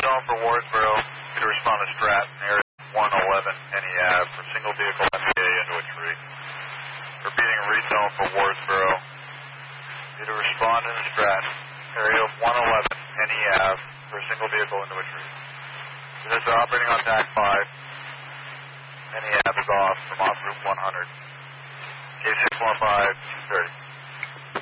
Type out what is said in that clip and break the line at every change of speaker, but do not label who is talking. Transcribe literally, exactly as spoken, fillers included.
rezone for Wardsboro. Need to respond to Stratton, area one eleven Penny Ave for single vehicle M P A into a tree. Repeating rezone for Wardsboro. Need to respond into Stratton, area one eleven Penny Ave for a single vehicle into a tree. Units are operating on T A C five. Penny Ave is off from off Route one hundred. K six one five, two thirty.